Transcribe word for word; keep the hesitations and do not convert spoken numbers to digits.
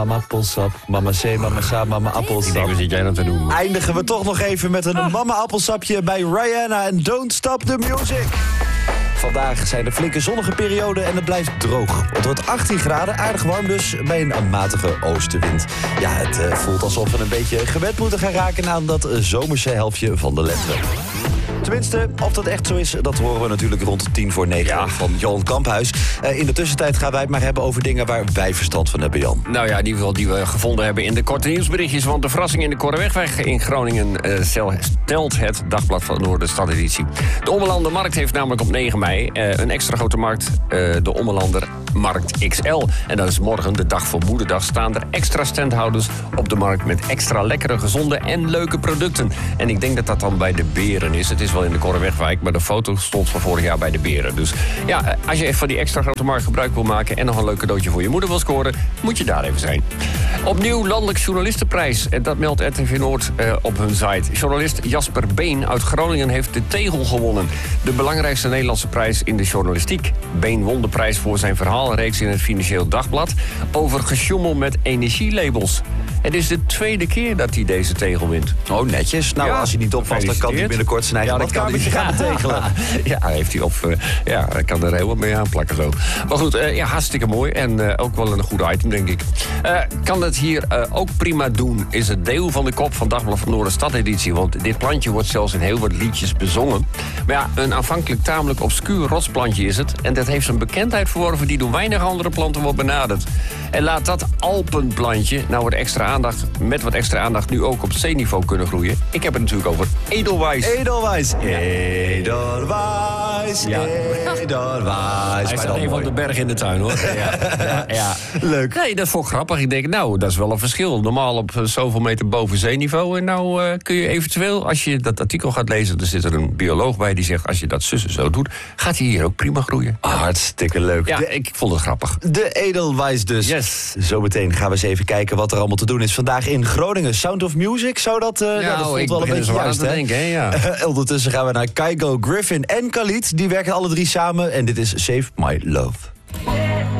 Mama appelsap, mama C, mama sa, mama appelsap. Ik denk, wat zit jij dan te doen? Eindigen we toch nog even met een mama appelsapje bij Rihanna en Don't Stop the Music. Vandaag zijn er flinke zonnige perioden en het blijft droog. Het wordt achttien graden, aardig warm dus, bij een matige oostenwind. Ja, het uh, voelt alsof we een beetje gewend moeten gaan raken aan dat uh, zomerse helftje van de lente. Tenminste, of dat echt zo is, dat horen we natuurlijk rond tien voor negen ja. van Johan Kamphuis. Uh, in de tussentijd gaan wij het maar hebben over dingen waar wij verstand van hebben, Jan. Nou ja, die, die we gevonden hebben in de korte nieuwsberichtjes. Want de verrassing in de Korrewegweg in Groningen uh, stelt het Dagblad van Noorden stadeditie. De Ommelanden Markt heeft namelijk op negen mei uh, een extra grote markt, uh, de Ommelander Markt X L. En dat is morgen, de dag voor Moederdag, staan er extra standhouders op de markt met extra lekkere, gezonde en leuke producten. En ik denk dat dat dan bij de Beren is. Het is wel in de Korrewegwijk, maar de foto stond van vorig jaar bij de Beren. Dus ja, als je even van die extra grote markt gebruik wil maken en nog een leuk cadeautje voor je moeder wil scoren, moet je daar even zijn. Opnieuw landelijk journalistenprijs. En dat meldt R T V Noord uh, op hun site. Journalist Jasper Been uit Groningen heeft de Tegel gewonnen. De belangrijkste Nederlandse prijs in de journalistiek. Been won de prijs voor zijn verhaalreeks in het Financieel Dagblad over gesjoemel met energielabels. Het is de tweede keer dat hij deze tegel wint. Oh, netjes. Nou, ja, als hij niet opvast, dan kan hij binnenkort zijn eigen ja, badkamertje gaan betegelen. Ja, heeft hij op. Uh, ja, hij kan er heel wat mee aanplakken zo. Maar goed, uh, ja, hartstikke mooi. En uh, ook wel een goed item, denk ik. Uh, kan het hier uh, ook prima doen, is het deel van de kop van Dagblad van Noorden stadeditie. Want dit plantje wordt zelfs in heel wat liedjes bezongen. Maar ja, een aanvankelijk tamelijk obscuur rotsplantje is het. En dat heeft een bekendheid verworven die door weinig andere planten wordt benaderd. En laat dat alpenplantje nou wat extra aandacht, met wat extra aandacht nu ook op zeeniveau kunnen groeien. Ik heb het natuurlijk over edelwijs. Edelwijs. Edelwijs. Ja. Edelwijs. Hij staat even op de berg in de tuin, hoor. Ja, ja, ja. Leuk. Nee, dat vond ik grappig. Ik denk, nou, dat is wel een verschil. Normaal op zoveel meter boven zeeniveau. En nou uh, kun je eventueel, als je dat artikel gaat lezen, er zit er een bioloog bij die zegt, als je dat zussen zo doet, gaat hij hier ook prima groeien. Ah, hartstikke leuk. Ja, de, ik vond het grappig. De edelwijs dus. Yes. Zometeen gaan we eens even kijken wat er allemaal te doen is vandaag in Groningen. Sound of Music, zou dat... Uh, ja, ja, dat voelt ik wel een beetje juist, te hè? denken, hè? Ja. Uh, ondertussen gaan we naar Kygo, Griffin en Khalid. Die werken alle drie samen en dit is Save My Love.